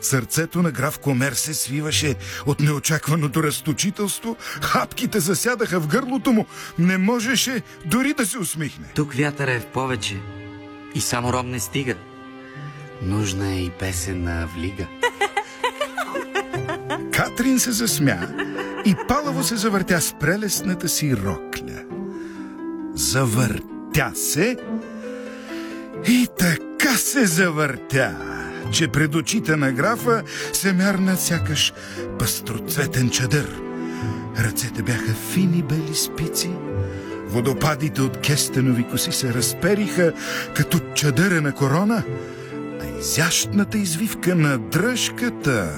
Сърцето на граф Комер се свиваше от неочакваното разточителство, хапките засядаха в гърлото му, не можеше дори да се усмихне. Тук вятъра е в повече и само ром не стига. Нужна е и песен на Влига. Катрин се засмя и палаво се завъртя с прелестната си рокля. Завъртя се и така се завъртя, че пред очите на графа се мярна сякаш пастроцветен чадър. Ръцете бяха фини бели спици, водопадите от кестенови коси се разпериха като чадърена корона, а изящната извивка на дръжката...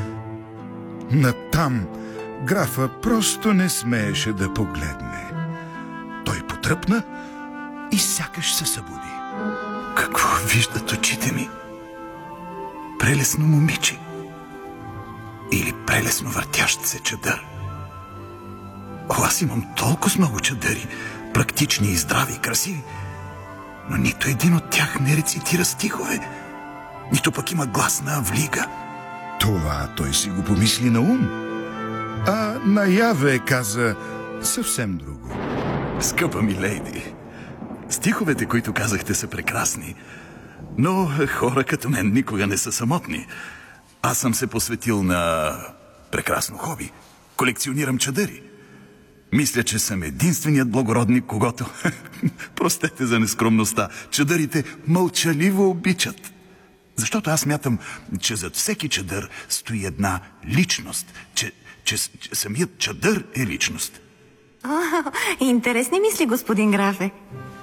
Натам графа просто не смееше да погледне. Той потръпна и сякаш се събуди. Какво виждат очите ми? Прелесно момиче или прелесно въртящ се чадър? О, аз имам толкова много чадъри, практични и здрави и красиви, но нито един от тях не рецитира стихове, нито пък има глас на Влига. Това той си го помисли на ум, а наяве каза съвсем друго. Скъпа ми лейди, стиховете, които казахте, са прекрасни, но хора като мен никога не са самотни. Аз съм се посветил на прекрасно хоби. Колекционирам чадъри. Мисля, че съм единственият благородник, когото, простете за нескромността, чадърите мълчаливо обичат. Защото аз смятам, че зад всеки чадър стои една личност, че самият чадър е личност. Интересни мисли, господин графе.